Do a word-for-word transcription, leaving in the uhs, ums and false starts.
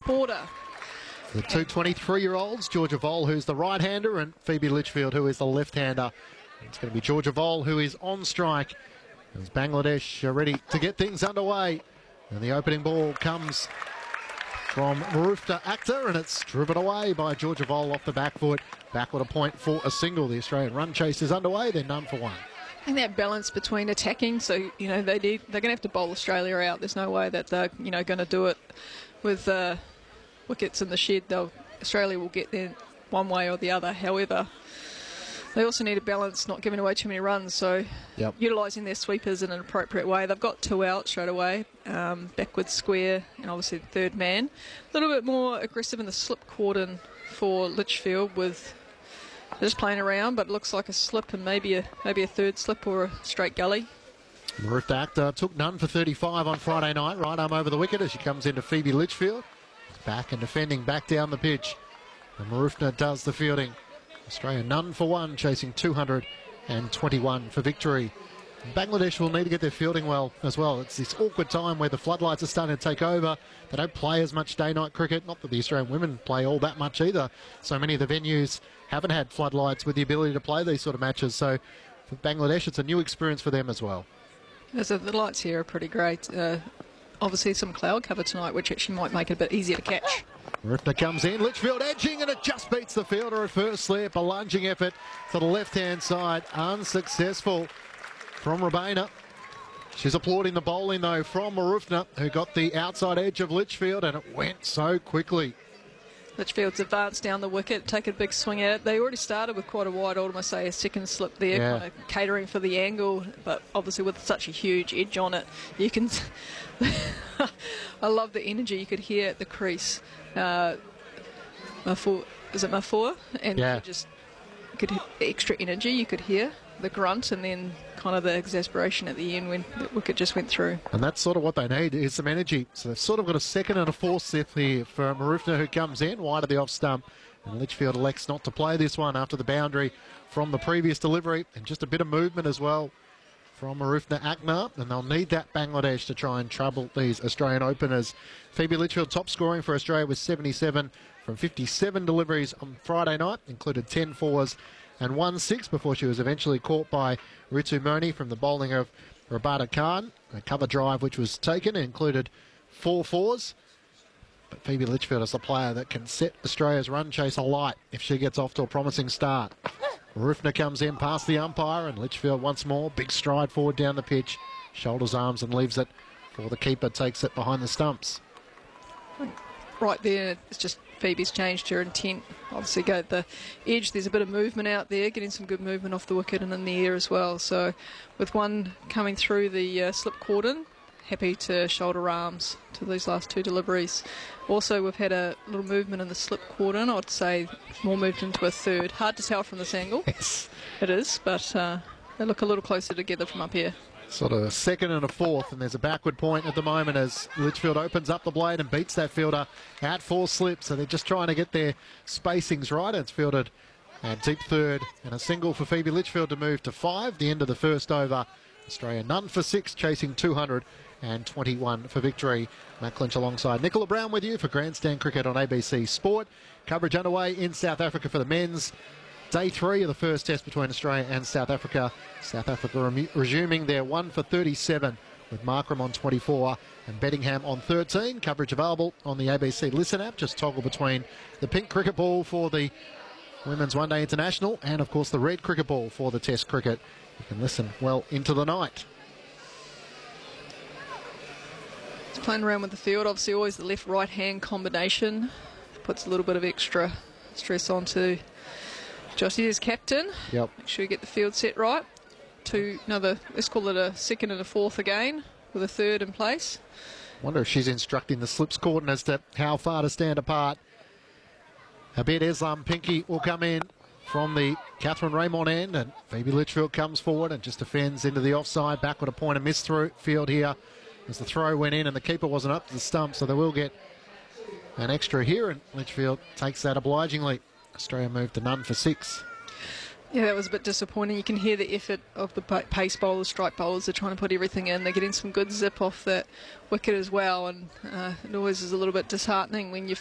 border. The two twenty-three-year-olds, Georgia Vole, who's the right-hander, and Phoebe Litchfield, who is the left-hander. It's going to be Georgia Vole, who is on strike, as Bangladesh are ready to get things underway. And the opening ball comes from Marufta Akhtar, and it's driven away by Georgia Vole off the back foot. Backward a point for a single. The Australian run chase is underway. They're none for one. I think that balance between attacking, so, you know, they need, they're going to have to bowl Australia out. There's no way that they're, you know, going to do it with uh, wickets in the shed. They'll, Australia will get there one way or the other. However, they also need a balance, not giving away too many runs, so yep. utilising their sweepers in an appropriate way. They've got two out straight away, um, backwards square, and obviously the third man. A little bit more aggressive in the slip cordon for Litchfield, with just playing around, but it looks like a slip and maybe a maybe a third slip or a straight gully. Marufta Akhtar took none for thirty-five on Friday night. Right arm over the wicket as she comes into Phoebe Litchfield. Back and defending, back down the pitch. And Marufta does the fielding. Australia none for one, chasing two hundred twenty-one for victory. Bangladesh will need to get their fielding well as well. It's this awkward time where the floodlights are starting to take over. They don't play as much day-night cricket. Not that the Australian women play all that much either. So many of the venues haven't had floodlights with the ability to play these sort of matches. So for Bangladesh, it's a new experience for them as well. So the lights here are pretty great. Uh, obviously some cloud cover tonight, which actually might make it a bit easier to catch. Rifner comes in, Litchfield edging, and it just beats the fielder at first slip. A lunging effort to the left-hand side, unsuccessful from Rabena. She's applauding the bowling, though, from Marufna, who got the outside edge of Litchfield, and it went so quickly. Litchfield's advanced down the wicket, taken a big swing at it. They already started with quite a wide, almost say a second slip there, yeah. kind of catering for the angle, but obviously with such a huge edge on it, you can... I love the energy you could hear at the crease. Uh, Mafua, is it Mafua? And yeah. you just you could the extra energy you could hear, the grunt, and then kind of the exasperation at the end when the wicket just went through. And that's sort of what they need, is some energy. So they've sort of got a second and a fourth slip here for Marufna, who comes in wide of the off stump. And Litchfield elects not to play this one after the boundary from the previous delivery, and just a bit of movement as well from Marufna Akhtar, and they'll need that Bangladesh to try and trouble these Australian openers. Phoebe Litchfield top scoring for Australia with seventy-seven from fifty-seven deliveries on Friday night, included ten fours and one six before she was eventually caught by Ritu Moni from the bowling of Rabata Khan. A cover drive which was taken included four fours. But Phoebe Litchfield is the player that can set Australia's run chase alight if she gets off to a promising start. Rufner comes in past the umpire, and Litchfield once more, big stride forward down the pitch, shoulders arms and leaves it for the keeper, takes it behind the stumps. Right there, it's just Phoebe's changed her intent. Obviously go at the edge, there's a bit of movement out there, getting some good movement off the wicket and in the air as well. So with one coming through the uh, slip cordon, happy to shoulder arms to these last two deliveries. Also, we've had a little movement in the slip cordon. I'd say more moved into a third. Hard to tell from this angle. Yes. It is, but uh, they look a little closer together from up here. Sort of a second and a fourth, and there's a backward point at the moment as Litchfield opens up the blade and beats that fielder out four slips. So they're just trying to get their spacings right. It's fielded and deep third, and a single for Phoebe Litchfield to move to five. The end of the first over. Australia none for six, chasing two hundred twenty-one for victory. Matt Clinch alongside Nicola Brown with you for Grandstand Cricket on A B C Sport. Coverage underway in South Africa for the men's. Day three of the first test between Australia and South Africa. South Africa rem- resuming their one for thirty-seven with Markram on twenty-four and Bettingham on thirteen. Coverage available on the A B C Listen app. Just toggle between the pink cricket ball for the Women's One Day International and, of course, the red cricket ball for the Test cricket. You can listen well into the night. It's playing around with the field. Obviously, always the left-right hand combination. Puts a little bit of extra stress onto Jossie as captain. Yep. Make sure you get the field set right. Two, another, let's call it a second and a fourth again, with a third in place. Wonder if she's instructing the slips cordon as to how far to stand apart. Abed Eslam Pinky will come in from the Catherine Raymond end, and Phoebe Litchfield comes forward and just defends into the offside. Backward a point, a miss through field here as the throw went in and the keeper wasn't up to the stump, so they will get an extra here, and Litchfield takes that obligingly. Australia moved to none for six. Yeah, that was a bit disappointing. You can hear the effort of the pace bowlers, strike bowlers. They're trying to put everything in. They're getting some good zip off that wicket as well, and uh, it always is a little bit disheartening when you've